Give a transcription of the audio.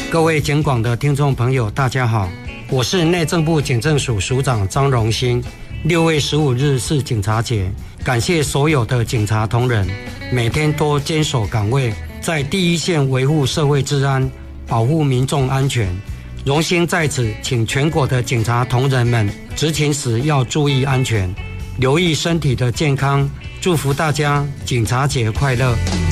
各位警广的听众朋友，大家好，我是内政部警政署署长张荣兴。6月15日是警察节，感谢所有的警察同仁，每天都坚守岗位，在第一线维护社会治安，保护民众安全。荣兴在此请全国的警察同仁们执勤时要注意安全，留意身体的健康，祝福大家警察节快乐。